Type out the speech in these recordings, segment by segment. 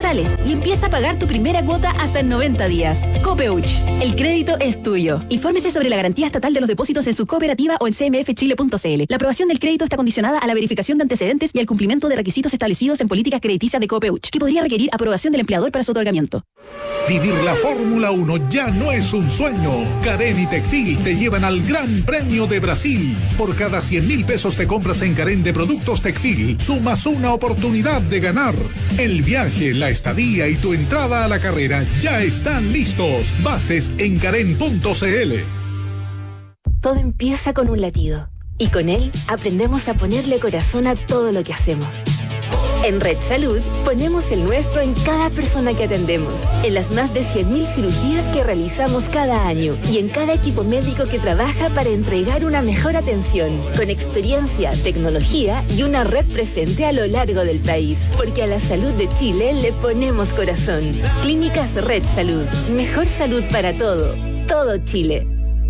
sucursales y empieza a pagar tu primera cuota hasta en 90 días. Copeuch, el crédito es tuyo. Infórmese sobre la garantía estatal de los depósitos en su cooperativa o en cmfchile.cl. La aprobación del crédito está condicionada a la verificación de antecedentes y al cumplimiento de requisitos establecidos en políticas crediticias de Copeuch, que podría requerir aprobación del empleador para su otorgamiento. Vivir la Fórmula 1 ya no es un sueño. Carén y Tecfil te llevan al Gran Premio de Brasil. Por cada 100.000 pesos te compras en Carén de productos Tecfil, sumas una oportunidad de ganar. El viaje, la estadía y tu entrada a la carrera ya están listos. Bases en carén.cl. Todo empieza con un latido. Y con él aprendemos a ponerle corazón a todo lo que hacemos. En Red Salud ponemos el nuestro en cada persona que atendemos, en las más de 100.000 cirugías que realizamos cada año y en cada equipo médico que trabaja para entregar una mejor atención, con experiencia, tecnología y una red presente a lo largo del país. Porque a la salud de Chile le ponemos corazón. Clínicas Red Salud. Mejor salud para todo Chile.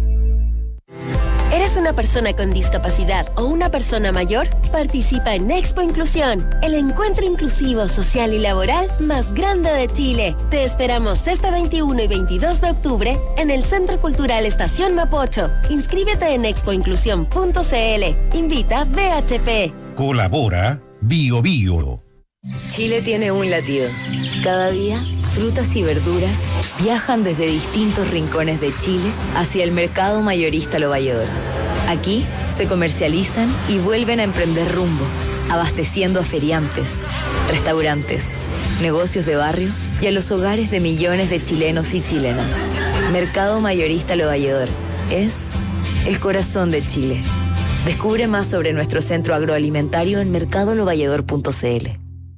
¿Eres una persona con discapacidad o una persona mayor? Participa en Expo Inclusión, el encuentro inclusivo, social y laboral más grande de Chile. Te esperamos este 21 y 22 de octubre en el Centro Cultural Estación Mapocho. Inscríbete en expoinclusión.cl. Invita BHP. Colabora Bio Bio. Chile tiene un latido. Cada día, frutas y verduras viajan desde distintos rincones de Chile hacia el mercado mayorista Lo Valledor. Aquí se comercializan y vuelven a emprender rumbo, abasteciendo a feriantes, restaurantes, negocios de barrio y a los hogares de millones de chilenos y chilenas. Mercado mayorista Lo Valledor es el corazón de Chile. Descubre más sobre nuestro centro agroalimentario en mercadolovalledor.cl.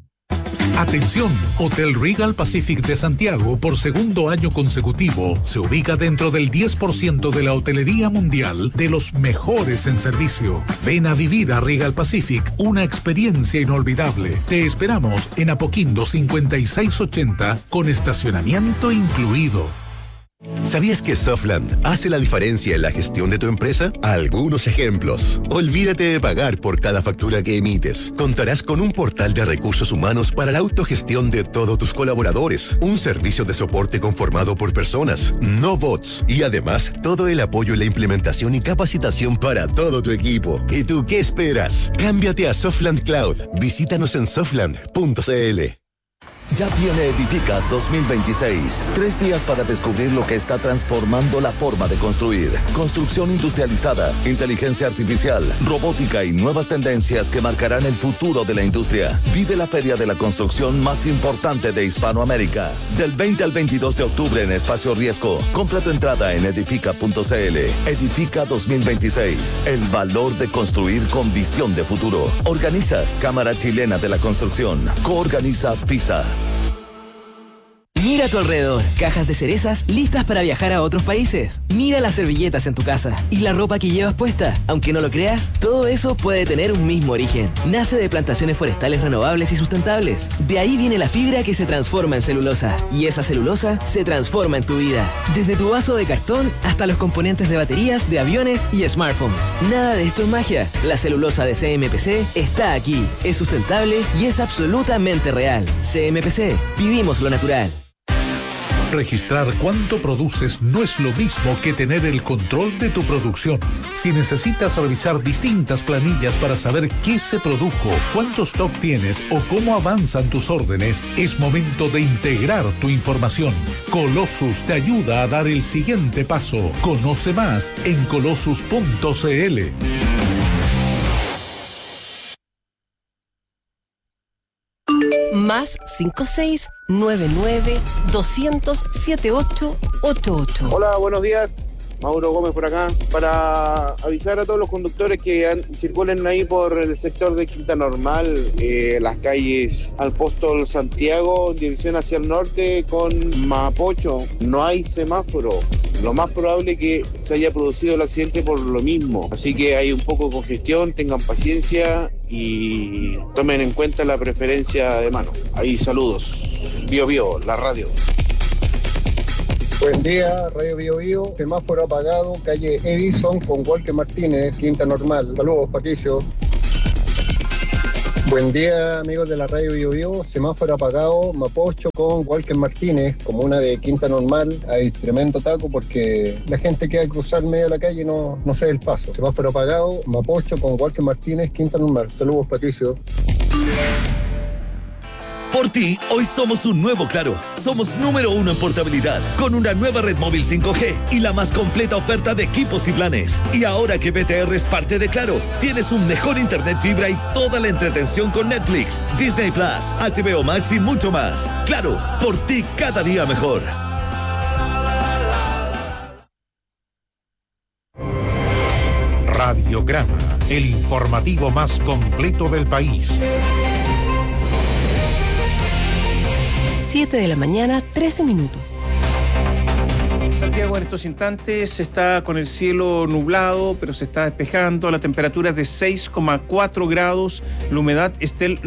Atención, Hotel Regal Pacific de Santiago, por segundo año consecutivo, se ubica dentro del 10% de la hotelería mundial de los mejores en servicio. Ven a vivir a Regal Pacific una experiencia inolvidable. Te esperamos en Apoquindo 5680 con estacionamiento incluido. ¿Sabías que Softland hace la diferencia en la gestión de tu empresa? Algunos ejemplos. Olvídate de pagar por cada factura que emites. Contarás con un portal de recursos humanos para la autogestión de todos tus colaboradores. Un servicio de soporte conformado por personas, no bots. Y además, todo el apoyo en la implementación y capacitación para todo tu equipo. ¿Y tú qué esperas? Cámbiate a Softland Cloud. Visítanos en softland.cl. Ya viene Edifica 2026. 3 días para descubrir lo que está transformando la forma de construir. Construcción industrializada, inteligencia artificial, robótica y nuevas tendencias que marcarán el futuro de la industria. Vive la feria de la construcción más importante de Hispanoamérica. Del 20 al 22 de octubre en Espacio Riesgo. Compra tu entrada en edifica.cl. Edifica 2026. El valor de construir con visión de futuro. Organiza Cámara Chilena de la Construcción. Coorganiza PISA. Mira a tu alrededor, cajas de cerezas listas para viajar a otros países. Mira las servilletas en tu casa y la ropa que llevas puesta. Aunque no lo creas, todo eso puede tener un mismo origen. Nace de plantaciones forestales renovables y sustentables. De ahí viene la fibra que se transforma en celulosa. Y esa celulosa se transforma en tu vida. Desde tu vaso de cartón hasta los componentes de baterías, de aviones y smartphones. Nada de esto es magia. La celulosa de CMPC está aquí. Es sustentable y es absolutamente real. CMPC, vivimos lo natural. Registrar cuánto produces no es lo mismo que tener el control de tu producción. Si necesitas revisar distintas planillas para saber qué se produjo, cuánto stock tienes o cómo avanzan tus órdenes, es momento de integrar tu información. Colossus te ayuda a dar el siguiente paso. Conoce más en colossus.cl. Más 5699-200-7888. Hola, buenos días. Mauro Gómez por acá. Para avisar a todos los conductores que circulen ahí por el sector de Quinta Normal, las calles Apóstol Santiago, en dirección hacia el norte con Mapocho. No hay semáforo. Lo más probable es que se haya producido el accidente por lo mismo. Así que hay un poco de congestión, tengan paciencia y tomen en cuenta la preferencia de mano. Ahí saludos. Bio Bio, la radio. Buen día, Radio Bio Bio, semáforo apagado, calle Edison con Walker Martínez, Quinta Normal. Saludos, Patricio. Buen día, amigos de la radio Bio Bio. Semáforo apagado, Mapocho con Walker Martínez, comuna de Quinta Normal. Hay tremendo taco porque la gente que va a cruzar medio de la calle no se da el paso. Semáforo apagado, Mapocho con Walker Martínez, Quinta Normal. Saludos, Patricio. Por ti, hoy somos un nuevo Claro. Somos número 1 en portabilidad, con una nueva red móvil 5G y la más completa oferta de equipos y planes. Y ahora que BTR es parte de Claro, tienes un mejor internet fibra y toda la entretención con Netflix, Disney Plus, HBO Max y mucho más. Claro, por ti cada día mejor. Radiograma, el informativo más completo del país. 7 de la mañana, 13 minutos. Santiago en estos instantes está con el cielo nublado, pero se está despejando. La temperatura es de 6,4 grados, la humedad está del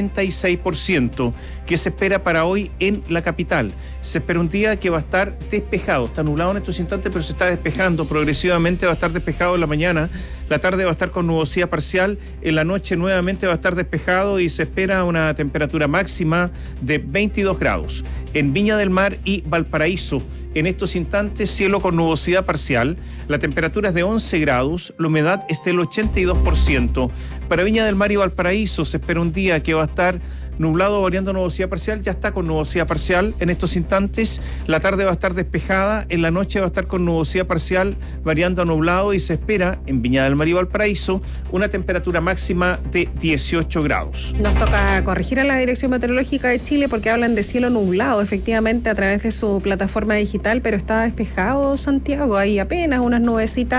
96%. ¿Qué se espera para hoy en la capital? Se espera un día que va a estar despejado. Está nublado en estos instantes, pero se está despejando. Progresivamente va a estar despejado en la mañana. La tarde va a estar con nubosidad parcial. En la noche nuevamente va a estar despejado y se espera una temperatura máxima de 22 grados. En Viña del Mar y Valparaíso, en estos instantes, cielo con nubosidad parcial. La temperatura es de 11 grados. La humedad es del 82%. Para Viña del Mar y Valparaíso se espera un día que va a estar nublado variando nubosidad parcial, ya está con nubosidad parcial en estos instantes. La tarde va a estar despejada, en la noche va a estar con nubosidad parcial variando a nublado y se espera en Viña del Mar y Valparaíso una temperatura máxima de 18 grados. Nos toca corregir a la Dirección Meteorológica de Chile porque hablan de cielo nublado efectivamente a través de su plataforma digital, pero está despejado Santiago, hay apenas unas nubecitas.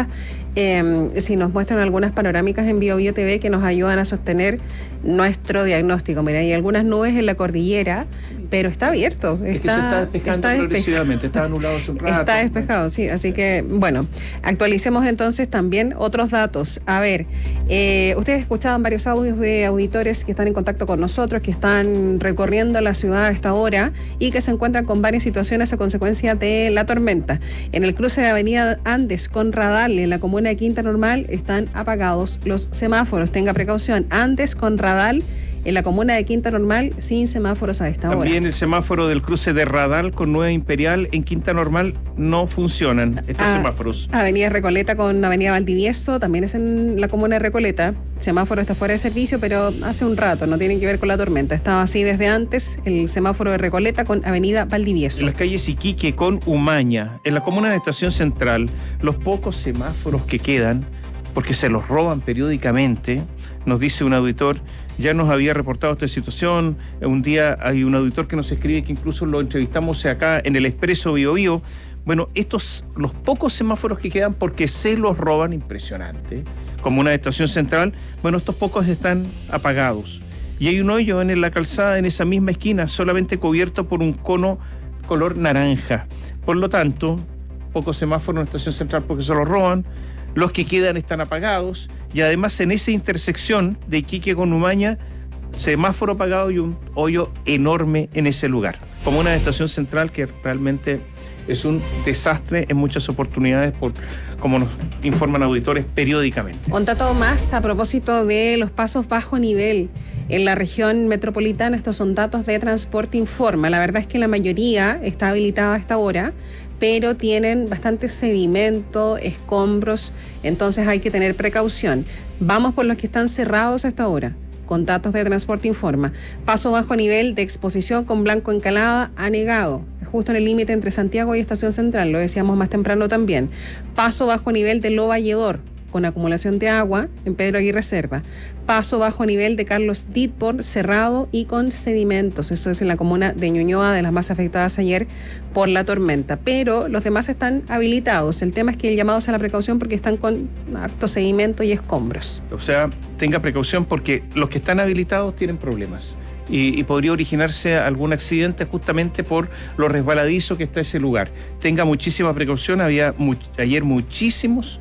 Si nos muestran algunas panorámicas en Bio Bio TV que nos ayudan a sostener nuestro diagnóstico. Mira, hay algunas nubes en la cordillera, pero está abierto. Es que se está despejando progresivamente, está nublado hace un rato. Está despejado, sí, así que, bueno, actualicemos entonces también otros datos. A ver, ustedes escuchaban varios audios de auditores que están en contacto con nosotros, que están recorriendo la ciudad a esta hora y que se encuentran con varias situaciones a consecuencia de la tormenta. En el cruce de Avenida Andes con Radal, en la comuna de Quinta Normal, están apagados los semáforos. Tenga precaución. Andes con Radal, en la comuna de Quinta Normal, sin semáforos a esta hora. También el semáforo del cruce de Radal con Nueva Imperial en Quinta Normal no funcionan estos semáforos. Avenida Recoleta con Avenida Valdivieso, también es en la comuna de Recoleta. Semáforo está fuera de servicio, pero hace un rato, no tiene que ver con la tormenta. Estaba así desde antes el semáforo de Recoleta con Avenida Valdivieso. En las calles Iquique con Umaña, en la comuna de Estación Central, los pocos semáforos que quedan, porque se los roban periódicamente, nos dice un auditor, ya nos había reportado esta situación. Un día hay un auditor que nos escribe que incluso lo entrevistamos acá en el Expreso Bio Bio. Bueno, los pocos semáforos que quedan porque se los roban, impresionante, como una estación central, bueno, estos pocos están apagados. Y hay un hoyo en la calzada, en esa misma esquina, solamente cubierto por un cono color naranja. Por lo tanto, pocos semáforos en la estación central porque se los roban. Los que quedan están apagados y además en esa intersección de Iquique con Umaña, semáforo apagado y un hoyo enorme en ese lugar. Como una estación central que realmente es un desastre en muchas oportunidades, como nos informan auditores periódicamente. Un dato más a propósito de los pasos bajo nivel en la región metropolitana. Estos son datos de Transporte Informa. La verdad es que la mayoría está habilitada a esta hora, pero tienen bastante sedimento, escombros, entonces hay que tener precaución. Vamos por los que están cerrados a esta hora, con datos de Transporte Informa. Paso bajo nivel de Exposición con Blanco Encalada anegado, justo en el límite entre Santiago y Estación Central, lo decíamos más temprano también. Paso bajo nivel de Lo Valledor, con acumulación de agua en Pedro Aguirre Cerva. Paso bajo nivel de Carlos Ditpor, cerrado y con sedimentos. Eso es en la comuna de Ñuñoa, de las más afectadas ayer por la tormenta. Pero los demás están habilitados. El tema es que el llamado es a la precaución porque están con harto sedimento y escombros. O sea, tenga precaución porque los que están habilitados tienen problemas. Y podría originarse algún accidente justamente por lo resbaladizo que está ese lugar. Tenga muchísima precaución. Había ayer muchísimos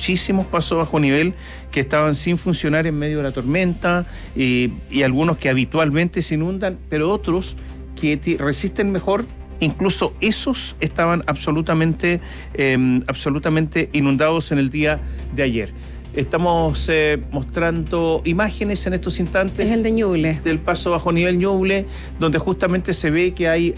pasos bajo nivel que estaban sin funcionar en medio de la tormenta y algunos que habitualmente se inundan, pero otros que resisten mejor. Incluso esos estaban absolutamente inundados en el día de ayer. Estamos mostrando imágenes en estos instantes. Es el de Ñuble. Del paso bajo nivel Ñuble, donde justamente se ve que hay